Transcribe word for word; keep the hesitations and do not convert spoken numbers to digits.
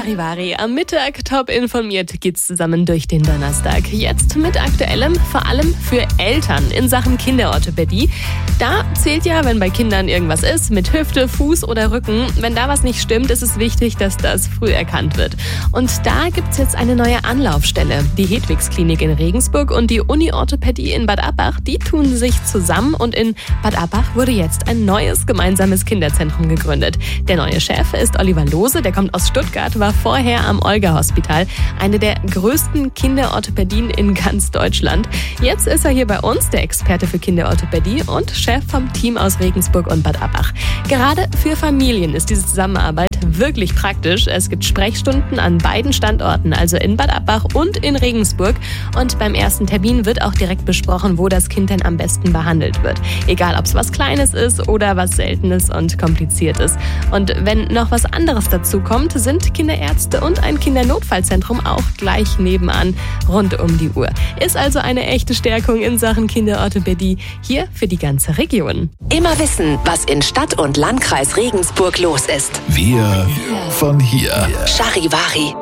Charivari. Am Mittag top informiert geht's zusammen durch den Donnerstag. Jetzt mit Aktuellem, vor allem für Eltern in Sachen Kinderorthopädie. Da zählt ja, wenn bei Kindern irgendwas ist, mit Hüfte, Fuß oder Rücken. Wenn da was nicht stimmt, ist es wichtig, dass das früh erkannt wird. Und da gibt's jetzt eine neue Anlaufstelle. Die Hedwigs-Klinik in Regensburg und die Uni-Orthopädie in Bad Abbach, die tun sich zusammen und in Bad Abbach wurde jetzt ein neues gemeinsames Kinderzentrum gegründet. Der neue Chef ist Oliver Lose, der kommt aus Stuttgart, war vorher am Olga-Hospital, eine der größten Kinderorthopädien in ganz Deutschland. Jetzt ist er hier bei uns, der Experte für Kinderorthopädie und Chef vom Team aus Regensburg und Bad Abbach. Gerade für Familien ist diese Zusammenarbeit wirklich praktisch. Es gibt Sprechstunden an beiden Standorten, also in Bad Abbach und in Regensburg. Und beim ersten Termin wird auch direkt besprochen, wo das Kind denn am besten behandelt wird. Egal, ob es was Kleines ist oder was Seltenes und Kompliziertes. Und wenn noch was anderes dazu kommt, sind Kinderärzte und ein Kindernotfallzentrum auch gleich nebenan, rund um die Uhr. Ist also eine echte Stärkung in Sachen Kinderorthopädie hier für die ganze Region. Immer wissen, was in Stadt und Landkreis Regensburg los ist. Wir von hier. Charivari.